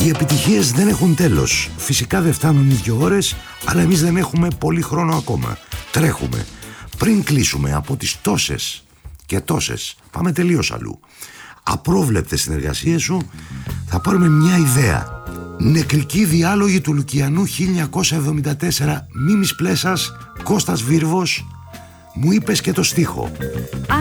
Οι επιτυχίες δεν έχουν τέλος. Φυσικά δεν φτάνουν οι 2 ώρες, αλλά εμείς δεν έχουμε πολύ χρόνο ακόμα. Τρέχουμε. Πριν κλείσουμε από τις τόσες και τόσες, πάμε τελείως αλλού, απρόβλεπτες συνεργασίες σου, θα πάρουμε μια ιδέα. Νεκρικοί διάλογοι του Λουκιανού 1974, Μίμης Πλέσας, Κώστας Βίρβος. Μου είπες και το στίχο.